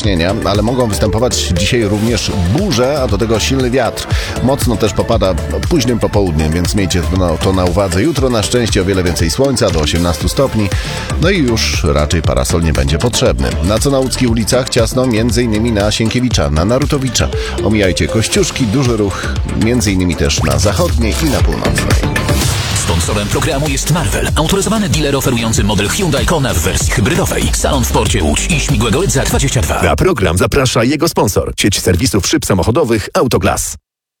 przejaśnienia, ale mogą występować dzisiaj również burze, a do tego silny wiatr. Mocno też popada późnym popołudniem, więc miejcie to na uwadze. Jutro na szczęście o wiele więcej słońca, do 18 stopni, no i już raczej parasol nie będzie potrzebny. Na co na łódzkich ulicach? Ciasno, m.in. na Sienkiewicza, na Narutowicza. Omijajcie Kościuszki, duży ruch, m.in. też na zachodniej i na północnej. Sponsorem programu jest Marvel, autoryzowany dealer oferujący model Hyundai Kona w wersji hybrydowej. Salon w porcie Łódź i Śmigłego Rydza 22. Na program zaprasza jego sponsor, sieć serwisów szyb samochodowych Autoglas.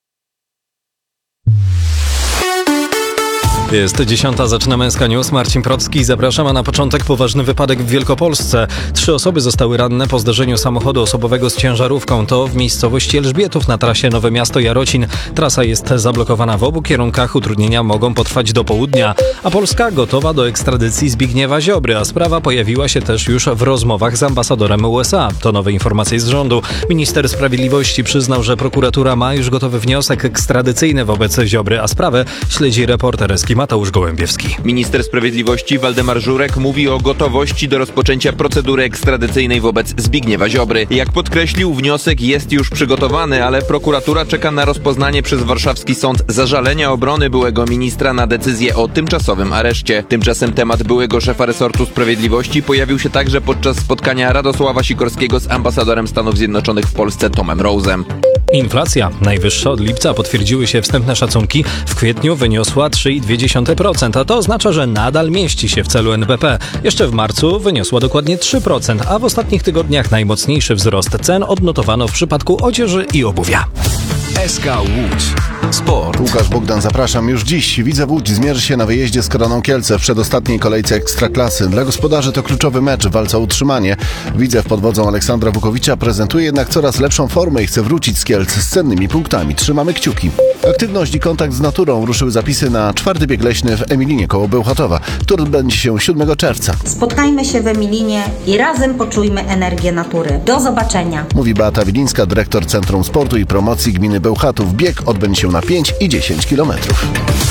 Jest 10, zaczynamy SK News. Marcin Procki, zapraszam, a na początek poważny wypadek w Wielkopolsce. 3 osoby zostały ranne po zderzeniu samochodu osobowego z ciężarówką. To w miejscowości Elżbietów na trasie Nowe Miasto-Jarocin. Trasa jest zablokowana w obu kierunkach, utrudnienia mogą potrwać do południa. A Polska gotowa do ekstradycji Zbigniewa Ziobry, a sprawa pojawiła się też już w rozmowach z ambasadorem USA. To nowe informacje z rządu. Minister Sprawiedliwości przyznał, że prokuratura ma już gotowy wniosek ekstradycyjny wobec Ziobry, a sprawę śledzi reporter Eski Mateusz Gołębiewski. Minister Sprawiedliwości Waldemar Żurek mówi o gotowości do rozpoczęcia procedury ekstradycyjnej wobec Zbigniewa Ziobry. Jak podkreślił, wniosek jest już przygotowany, ale prokuratura czeka na rozpoznanie przez warszawski sąd zażalenia obrony byłego ministra na decyzję o tymczasowym areszcie. Tymczasem temat byłego szefa resortu sprawiedliwości pojawił się także podczas spotkania Radosława Sikorskiego z ambasadorem Stanów Zjednoczonych w Polsce Tomem Rose'em. Inflacja najwyższa od lipca, potwierdziły się wstępne szacunki. W kwietniu wyniosła 3,2%, a to oznacza, że nadal mieści się w celu NBP. Jeszcze w marcu wyniosła dokładnie 3%, a w ostatnich tygodniach najmocniejszy wzrost cen odnotowano w przypadku odzieży i obuwia. SK Łódź. Sport. Łukasz Bogdan, zapraszam już dziś. Widzew Łódź zmierzy się na wyjeździe z Koroną Kielce w przedostatniej kolejce Ekstraklasy. Dla gospodarzy to kluczowy mecz, walca o utrzymanie. Widzew pod wodzą Aleksandra Wukowicza prezentuje jednak coraz lepszą formę i chce wrócić z Kielc z cennymi punktami. Trzymamy kciuki. Aktywność i kontakt z naturą ruszyły zapisy na 4. bieg leśny w Emilinie koło Bełchatowa, który odbędzie się 7 czerwca. Spotkajmy się w Emilinie i razem poczujmy energię natury. Do zobaczenia. Mówi Beata Wilińska, dyrektor Centrum Sportu i Promocji Gminy Bełchatów. Bieg odbędzie się na 5 i 10 kilometrów.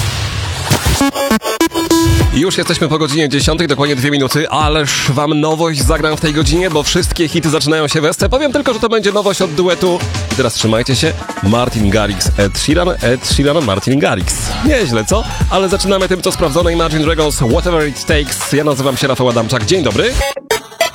Już jesteśmy po godzinie 10, dokładnie 2 minuty, ależ wam nowość zagram w tej godzinie, bo wszystkie hity zaczynają się we SC. Powiem tylko, że to będzie nowość od duetu. I teraz trzymajcie się. Martin Garrix, Ed Sheeran, Martin Garrix. Nieźle, co? Ale zaczynamy tym, co sprawdzone. Imagine Dragons, Whatever It Takes. Ja nazywam się Rafał Adamczak. Dzień dobry.